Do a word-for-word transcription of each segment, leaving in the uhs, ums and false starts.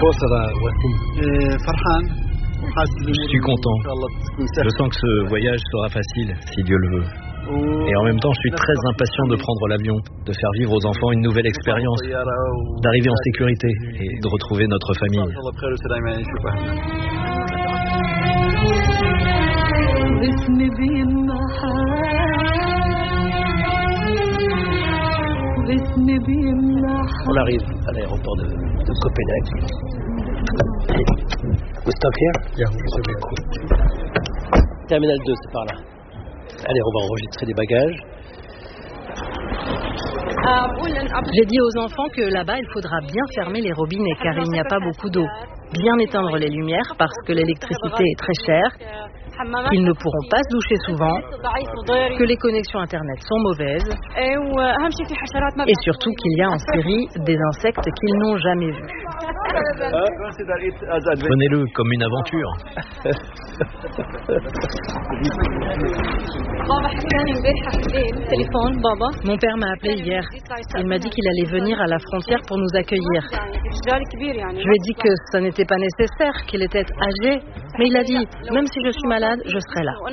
Je suis content. Je sens que ce voyage sera facile, si Dieu le veut. Et en même temps, je suis très impatient de prendre l'avion, de faire vivre aux enfants une nouvelle expérience, d'arriver en sécurité et de retrouver notre famille. On arrive à l'aéroport de, de Copenhague. We stop here? Yeah, cool. Terminal deux, c'est par là. Allez, on va enregistrer des bagages. J'ai dit aux enfants que là-bas, il faudra bien fermer les robinets car il n'y a pas beaucoup d'eau. Bien éteindre les lumières parce que l'électricité est très chère, qu'ils ne pourront pas se doucher souvent, que les connexions Internet sont mauvaises et surtout qu'il y a en Syrie des insectes qu'ils n'ont jamais vus. Prenez-le comme une aventure. Mon père m'a appelé hier. Il m'a dit qu'il allait venir à la frontière pour nous accueillir. Je lui ai dit que ça n'était pas nécessaire, qu'il était âgé. Mais il a dit, même si je suis malade, je serai là.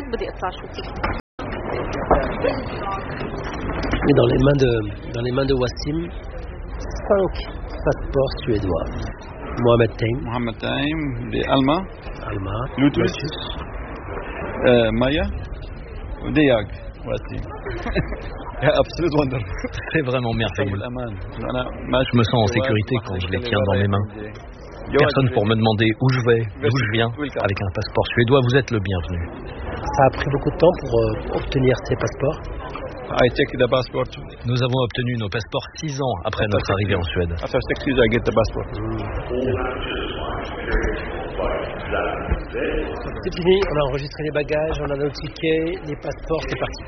Et dans les mains de, dans les mains de Wassim, cinq passeports suédois. Mohamed Taim. Mohamed Taim, de Alma. Alma. Lotus. Euh, Maya. Deyag. Wassim. Absolute wonder. C'est vraiment merveilleux. Je me sens en sécurité quand je les tiens dans mes mains. Personne pour me demander où je vais, d'où je viens. Avec un passeport suédois, vous êtes le bienvenu. Ça a pris beaucoup de temps pour euh, obtenir ces passeports. I take the passport. Nous avons obtenu nos passeports six ans après notre arrivée en Suède. After six years, I get the passport. C'est fini, on a enregistré les bagages, on a nos tickets, les passeports, c'est parti.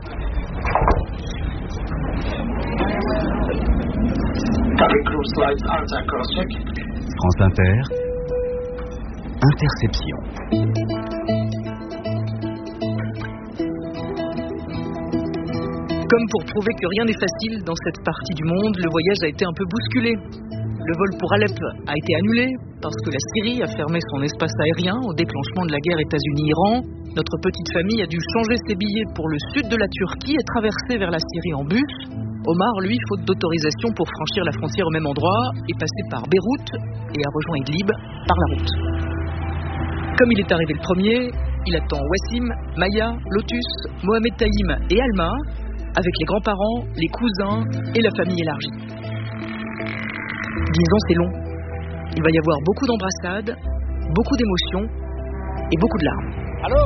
France Inter, Interception. Comme pour prouver que rien n'est facile dans cette partie du monde, le voyage a été un peu bousculé. Le vol pour Alep a été annulé parce que la Syrie a fermé son espace aérien au déclenchement de la guerre États-Unis-Iran. Notre petite famille a dû changer ses billets pour le sud de la Turquie et traverser vers la Syrie en bus. Omar, lui, faute d'autorisation pour franchir la frontière au même endroit, est passé par Beyrouth et a rejoint Idlib par la route. Comme il est arrivé le premier, il attend Wassim, Maya, Lotus, Mohamed Taïm et Alma, avec les grands-parents, les cousins et la famille élargie. Dix ans, c'est long. Il va y avoir beaucoup d'embrassades, beaucoup d'émotions et beaucoup de larmes. Allô?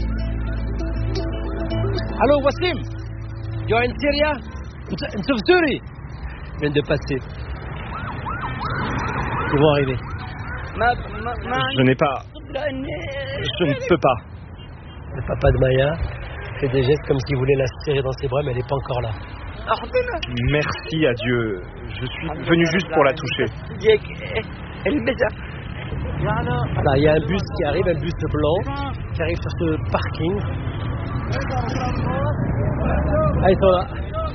Allô, Wassim? You're in Syria? In Syrie? Ils viennent de passer. Ils vont arriver. Je n'ai pas... Je ne peux pas. Le papa de Maya fait des gestes comme s'il voulait la serrer dans ses bras, mais elle n'est pas encore là. Merci à Dieu. Je suis venu juste pour la toucher. Là, il y a un bus qui arrive, un bus blanc, qui arrive sur ce parking. Ah, ils sont là.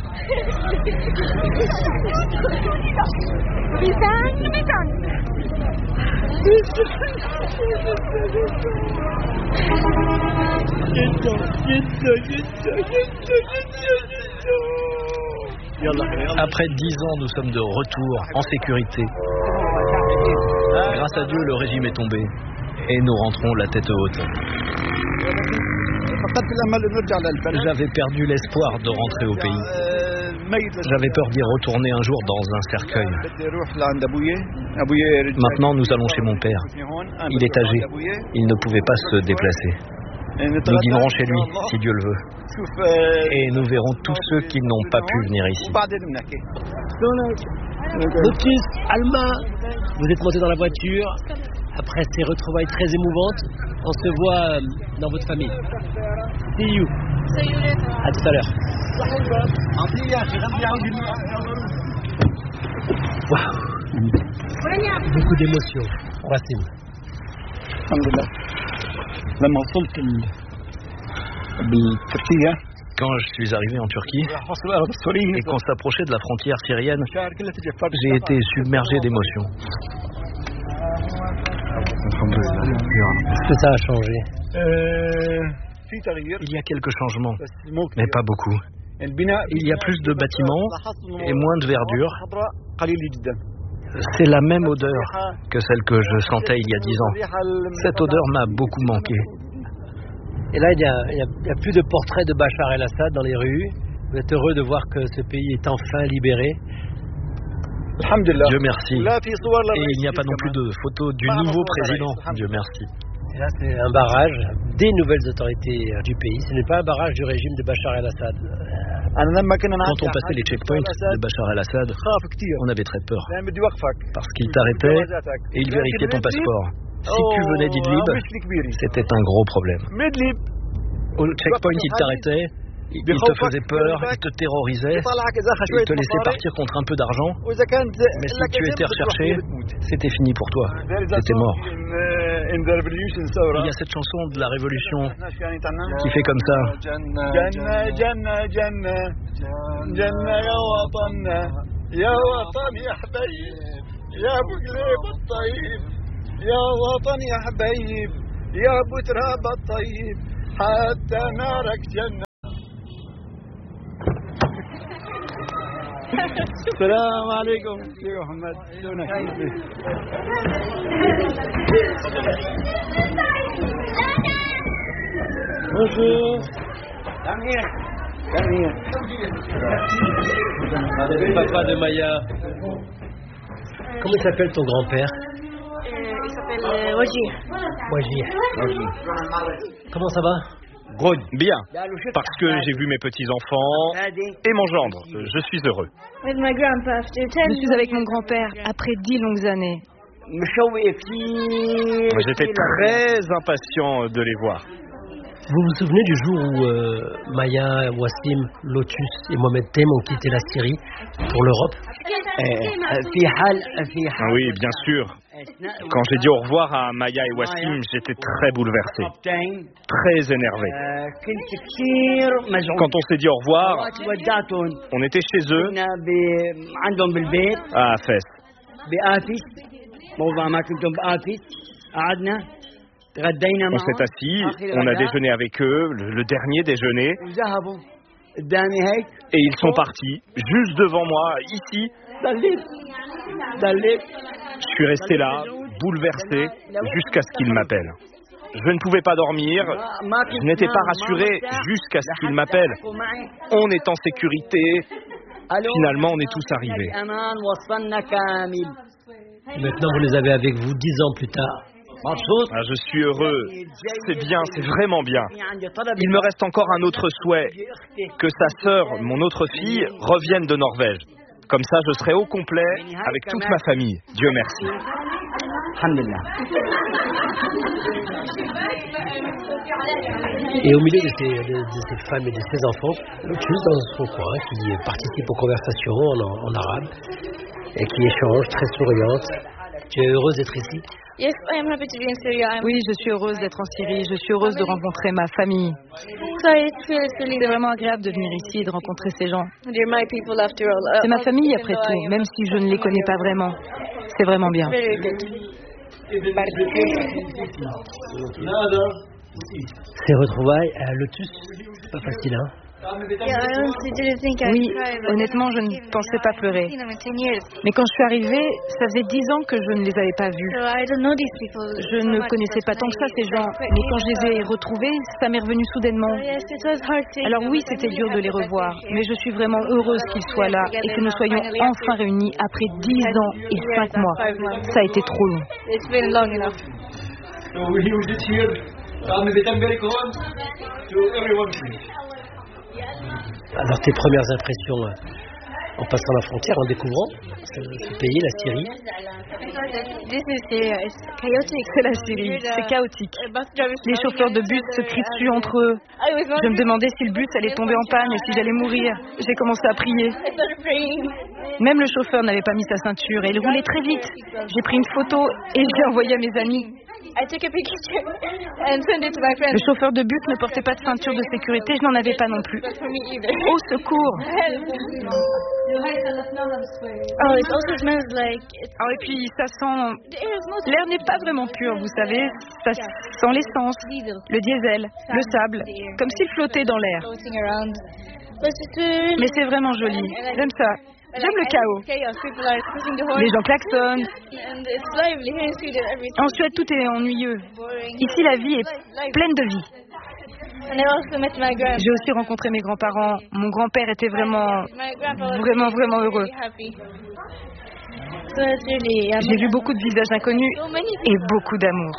Après dix ans, nous sommes de retour en sécurité. Grâce à Dieu, le régime est tombé et nous rentrons la tête haute. J'avais perdu l'espoir de rentrer au pays. J'avais peur d'y retourner un jour dans un cercueil. Maintenant, nous allons chez mon père. Il est âgé. Il ne pouvait pas se déplacer. Nous dînerons chez lui, si Dieu le veut. Et nous verrons tous ceux qui n'ont pas pu venir ici. Lotus, Alma, vous êtes montés dans la voiture. Après ces retrouvailles très émouvantes, on se voit dans votre famille. See you. À tout à l'heure. Wow. Beaucoup d'émotions. Wassim. Alhamdulillah. لما وصلت بالتركيا Quand je suis arrivé en Turquie et qu'on s'approchait de la frontière syrienne, j'ai été submergé d'émotions. Est-ce que ça a changé? Il y a quelques changements, mais pas beaucoup. Il y a plus de bâtiments et moins de verdure. C'est la même odeur que celle que je sentais il y a dix ans. Cette odeur m'a beaucoup manqué. Et là, il n'y a, a, a plus de portraits de Bachar el-Assad dans les rues. Vous êtes heureux de voir que ce pays est enfin libéré? Dieu merci. Et il n'y a pas non plus de photos du nouveau président. Dieu merci. Et là, c'est un barrage des nouvelles autorités du pays. Ce n'est pas un barrage du régime de Bachar el-Assad. Quand on passait les checkpoints de Bachar el-Assad, on avait très peur. Parce qu'il t'arrêtait et il vérifiait ton passeport. Si tu venais d'Idlib, c'était un gros problème. Au checkpoint, il t'arrêtait, il te faisait peur, il te terrorisait, il te laissait partir contre un peu d'argent. Mais si tu étais recherché, c'était fini pour toi. C'était mort. Il y a cette chanson de la Révolution qui fait comme ça. Salam alaikum, Mohamed. Bonjour. Papa de Maya. Comment s'appelle ton grand-père? Il s'appelle euh, Wajir. Wajir. Comment ça va? Bien, parce que j'ai vu mes petits-enfants et mon gendre. Je suis heureux. Je suis avec mon grand-père après dix longues années. J'étais très impatient de les voir. Vous vous souvenez du jour où euh, Maya, Wassim, Lotus et Mohamed Tem ont quitté la Syrie pour l'Europe? Oui, bien sûr. Quand j'ai dit au revoir à Maya et Wassim, j'étais très bouleversé, très énervé. Quand on s'est dit au revoir, on était chez eux à Fès. On s'est assis, on a déjeuné avec eux, le, le dernier déjeuner, et ils sont partis, juste devant moi, ici. Je suis resté là, bouleversé, jusqu'à ce qu'ils m'appellent. Je ne pouvais pas dormir, je n'étais pas rassuré jusqu'à ce qu'ils m'appellent. On est en sécurité, finalement on est tous arrivés. Maintenant vous les avez avec vous dix ans plus tard. Ah, je suis heureux, c'est bien, c'est vraiment bien. Il me reste encore un autre souhait, que sa sœur, mon autre fille, revienne de Norvège. Comme ça, je serai au complet avec toute ma famille. Dieu merci. Et au milieu de ces, de, de ces femmes et de ces enfants, Lotus dans son coin, qui participe aux conversations en, en arabe et qui échange, très souriante. Tu es heureuse d'être ici? Oui, je suis heureuse d'être en Syrie. Je suis heureuse de rencontrer ma famille. C'est vraiment agréable de venir ici et de rencontrer ces gens. C'est ma famille après tout, même si je ne les connais pas vraiment. C'est vraiment bien. Ces retrouvailles à Lotus, c'est pas facile, hein? Oui, honnêtement, je ne pensais pas pleurer. Mais quand je suis arrivée, ça faisait dix ans que je ne les avais pas vus. Je ne connaissais pas tant que ça ces gens, mais quand je les ai retrouvés, ça m'est revenu soudainement. Alors oui, c'était dur de les revoir, mais je suis vraiment heureuse qu'ils soient là et que nous soyons enfin réunis après dix ans et cinq mois. Ça a été trop long. Alors tes premières impressions en passant la frontière, en découvrant ce, ce pays, la Syrie? C'est la Syrie, c'est chaotique. Les chauffeurs de bus se crient dessus entre eux. Je me demandais si le bus allait tomber en panne et si j'allais mourir. J'ai commencé à prier. Même le chauffeur n'avait pas mis sa ceinture et il roulait très vite. J'ai pris une photo et je l'ai envoyée à mes amis. Le chauffeur de bus ne portait pas de ceinture de sécurité, je n'en avais pas non plus. Au secours! Oh, et puis ça sent... L'air n'est pas vraiment pur, vous savez. Ça sent l'essence, le diesel, le sable, comme s'il flottait dans l'air. Mais c'est vraiment joli. J'aime ça. J'aime le chaos. Les gens klaxonnent. En Suède, tout est ennuyeux. Ici, la vie est pleine de vie. J'ai aussi rencontré mes grands-parents. Mon grand-père était vraiment, vraiment, vraiment heureux. J'ai vu beaucoup de visages inconnus et beaucoup d'amour.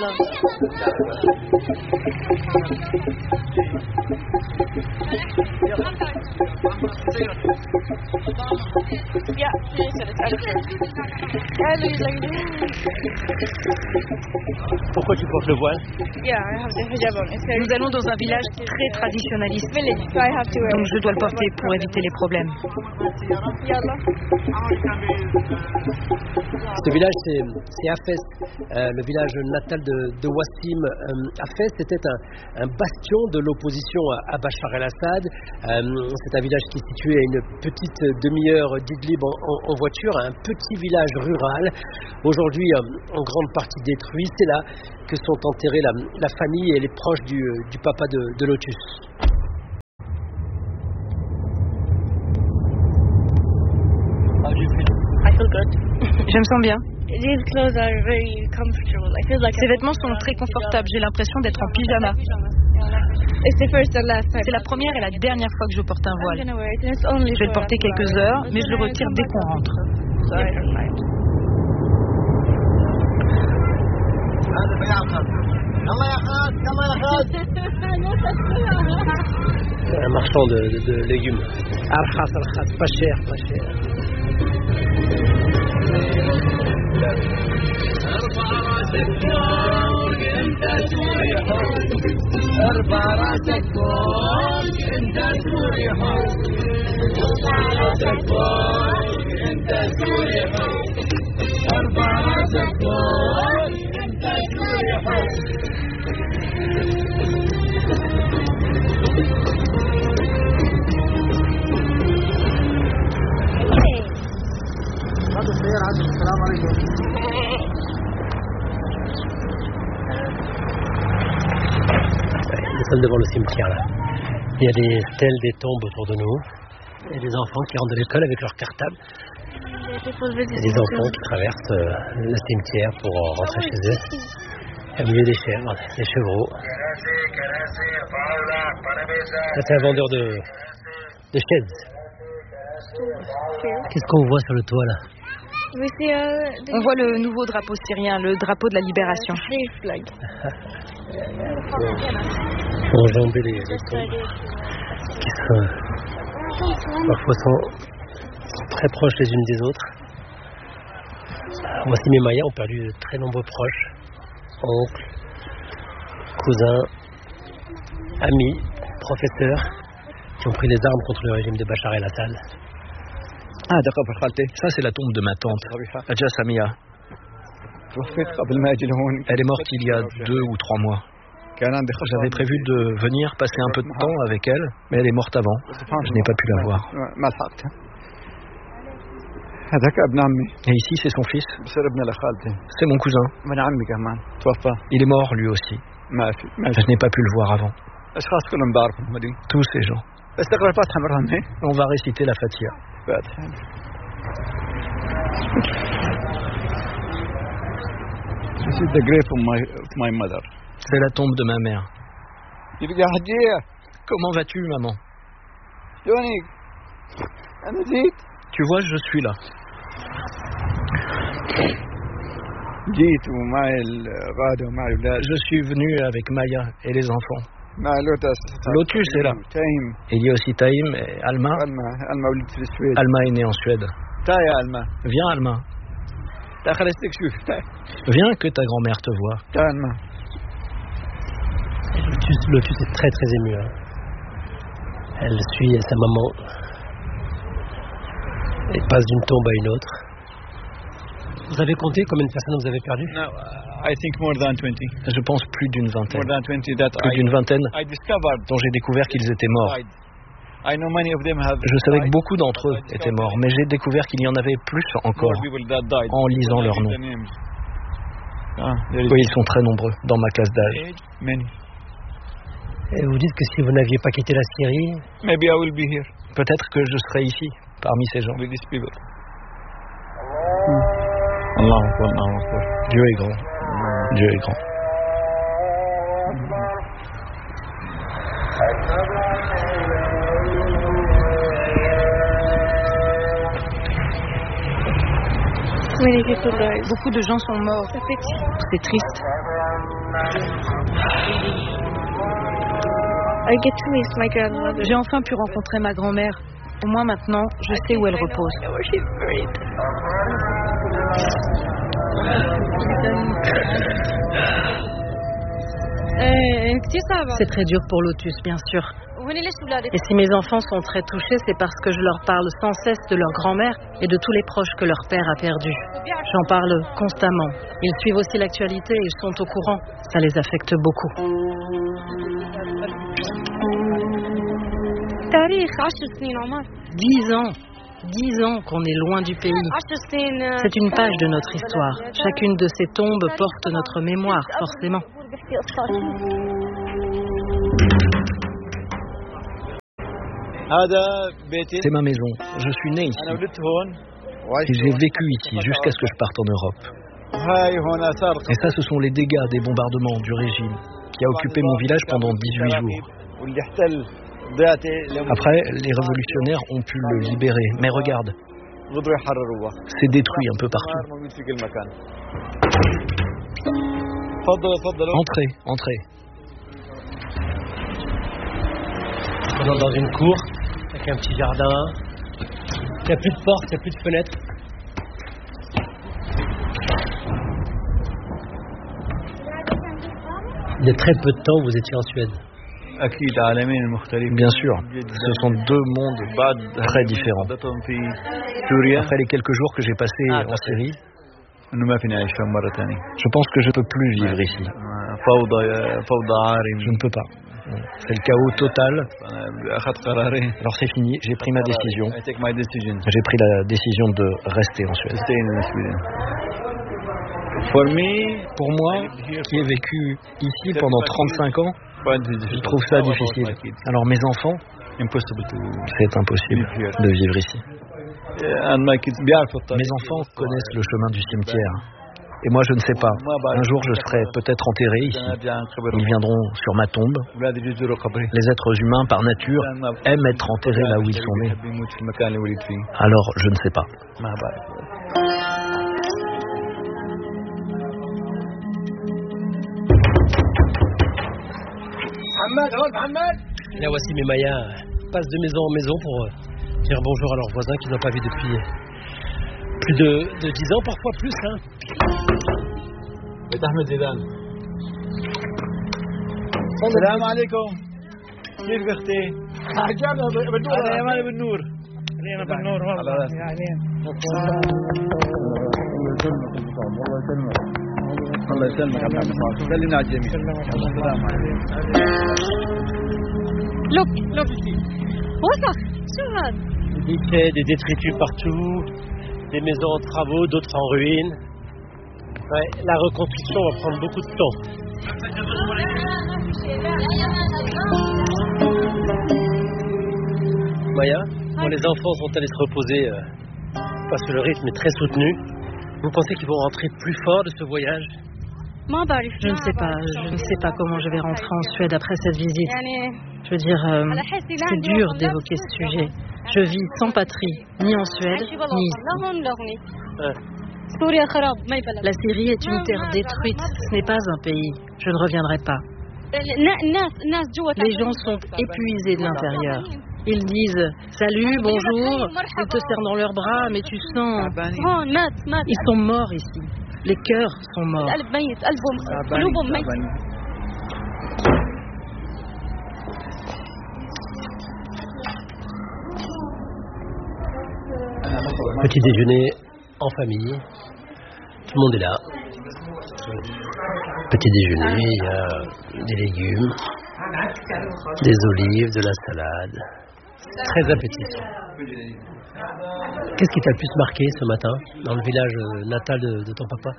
Pourquoi tu portes le voile? Nous allons dans un village très traditionnaliste. Donc je dois le porter pour éviter les problèmes. Ce village, c'est, c'est Afès, euh, le village natal de, de Wassim. Euh, Afès était un, un bastion de l'opposition à, à Bachar el-Assad. Euh, c'est un village qui est situé à une petite demi-heure d'Idlib en, en, en voiture, un petit village rural, aujourd'hui euh, en grande partie détruit. C'est là que sont enterrés la, la famille et les proches du, du papa de, de Lotus. Je me sens bien. Ces vêtements sont très confortables. J'ai l'impression d'être en pyjama. C'est la première et la dernière fois que je porte un voile. Je vais le porter quelques heures, mais je le retire dès qu'on rentre. Un marchand de, de, de légumes. Arhas, arhas, pas cher, pas cher. Nous sommes devant le cimetière là. Il y a des stèles, des tombes autour de nous. Il y a des enfants qui rentrent de l'école avec leur cartable. Il y a des enfants qui traversent euh, le cimetière pour euh, rentrer chez eux. Au milieu des chèvres, des chevreaux. Ça, c'est un vendeur de, de chaises. Qu'est-ce qu'on voit sur le toit là? On voit le nouveau drapeau syrien, le drapeau de la libération. Pour enjamber les, les tombes qui sont, parfois sont, sont très proches les unes des autres. Voici mes Mayas ont perdu de très nombreux proches, oncles, cousins, amis, professeurs qui ont pris les armes contre le régime de Bachar el-Assad. Ah, d'accord, ça c'est la tombe de ma tante, Adja Samia. Elle est morte il y a deux ou trois mois. J'avais prévu de venir passer un peu de temps avec elle, mais elle est morte avant. Je n'ai pas pu la voir. Et ici, c'est son fils. C'est mon cousin. Il est mort lui aussi. Je n'ai pas pu le voir avant. Tous ces gens. On va réciter la Fatiha. This is the grave of my, of my mother. C'est la tombe de ma mère. Comment vas-tu, maman? Tu vois, je suis là. Je suis venu avec Maya et les enfants. Lotus est là. Il y a aussi Taïm et Alma. Alma est née en Suède. Viens, Alma. Viens que ta grand-mère te voie. Lotus, Lotus est très très émue. Hein. Elle suit sa maman Et passe d'une tombe à une autre. Vous avez compté combien de personnes vous avez perdues? No, I think more than twenty. Je pense plus d'une vingtaine. More than twenty that Plus I, d'une vingtaine I discovered. dont j'ai découvert qu'ils étaient morts. I know many of them have Je savais que died. beaucoup d'entre eux étaient morts, mais j'ai découvert qu'il y en avait plus encore More people that died. en lisant leurs noms. The names. Ah, there is Oui, ils sont très nombreux dans ma classe d'âge. many. Et vous dites que si vous n'aviez pas quitté la Syrie, Maybe I will be here Peut-être que je serai ici, parmi ces gens. with these people. Allah Akbar, Allah Akbar. Dieu est grand. Dieu est grand. Beaucoup de gens sont morts. C'est triste. J'ai enfin pu rencontrer ma grand-mère. Au moins maintenant, je sais où elle repose. C'est très dur pour Lotus, bien sûr. Et si mes enfants sont très touchés, c'est parce que je leur parle sans cesse de leur grand-mère et de tous les proches que leur père a perdus. J'en parle constamment. Ils suivent aussi l'actualité, ils sont au courant. Ça les affecte beaucoup. Dix ans. Dix ans qu'on est loin du pays. C'est une page de notre histoire. Chacune de ces tombes porte notre mémoire, forcément. C'est ma maison. Je suis né ici. Et j'ai vécu ici jusqu'à ce que je parte en Europe. Et ça, ce sont les dégâts des bombardements du régime qui a occupé mon village pendant dix-huit jours. Après, les révolutionnaires ont pu le libérer. Mais regarde, c'est détruit un peu partout. Entrez, entrez. on est dans une cour, avec un petit jardin. Il n'y a plus de porte, il n'y a plus de fenêtre. Il y a très peu de temps, vous étiez en Suède. Bien sûr, ce sont deux mondes très différents. Après les quelques jours que j'ai passés Ah, en Syrie, je pense que je ne peux plus vivre ici. Je ne peux pas. C'est le chaos total. Alors c'est fini, j'ai pris ma décision. J'ai pris la décision de rester en Suède. Pour moi, qui ai vécu ici pendant trente-cinq ans, je trouve ça difficile. Alors mes enfants, c'est impossible de vivre ici. Mes enfants connaissent le chemin du cimetière. Et moi, je ne sais pas. Un jour, je serai peut-être enterré ici. Ils viendront sur ma tombe. Les êtres humains, par nature, aiment être enterrés là où ils sont nés. Alors, je ne sais pas. Là, voici mes Maya passent de maison en maison pour dire bonjour à leurs voisins qu'ils n'ont pas vu depuis plus de, de dix ans, parfois plus. Hein. Salam alaikum. كيف اختي؟ هذا يا بالنور. خلينا بالنور والله. الله يسلمك عبد الرحمن. سلمنا على الجميع. السلام Look, look. وسخ. شو هذا؟ Des quais, des détritus partout, des maisons en travaux, d'autres en ruine. Ouais, la reconstruction va prendre beaucoup de temps. Maya, quand les enfants sont allés se reposer, euh, parce que le rythme est très soutenu, vous pensez qu'ils vont rentrer plus fort de ce voyage? Je ne sais pas, je ne sais pas comment je vais rentrer en Suède après cette visite. Je veux dire, euh, c'est dur d'évoquer ce sujet. Je vis sans patrie, ni en Suède, ni ici. Ouais. La Syrie est une terre détruite, ce n'est pas un pays. Je ne reviendrai pas. Les gens sont épuisés de l'intérieur. Ils disent salut, bonjour, ils te serrent dans leurs bras, mais tu sens... Ils sont morts ici. Les cœurs sont morts. Petit déjeuner en famille. Tout le monde est là. Petit déjeuner, il y a des légumes, des olives, de la salade. Très appétissant. Qu'est-ce qui t'a le plus marqué ce matin dans le village natal de, de ton papa?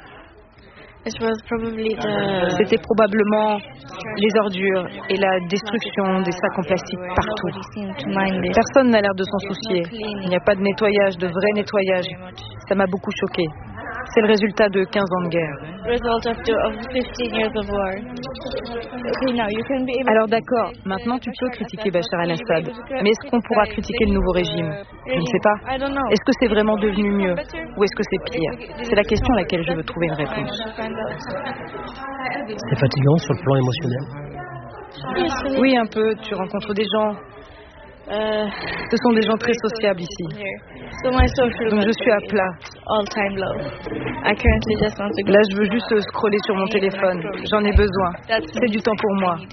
C'était probablement les ordures et la destruction des sacs en plastique partout. Personne n'a l'air de s'en soucier. Il n'y a pas de nettoyage, de vrai nettoyage. Ça m'a beaucoup choqué. C'est le résultat de quinze ans de guerre. Alors d'accord, maintenant tu peux critiquer Bachar el-Assad, mais est-ce qu'on pourra critiquer le nouveau régime? Je ne sais pas. Est-ce que c'est vraiment devenu mieux ou est-ce que c'est pire? C'est la question à laquelle je veux trouver une réponse. C'est fatigant sur le plan émotionnel? Oui, un peu. Tu rencontres des gens. Ce sont des gens très sociables ici. Donc je suis à plat. Là, je veux juste scroller sur mon téléphone. J'en ai besoin. C'est du temps pour moi.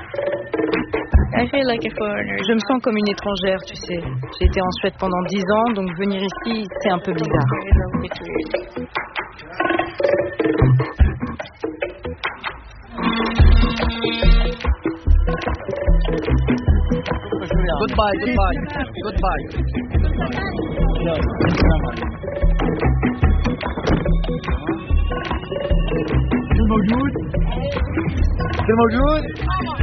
Je me sens comme une étrangère, tu sais. J'ai été en Suède pendant dix ans, donc venir ici, c'est un peu bizarre. Goodbye, goodbye, goodbye. في الموجود في الموجود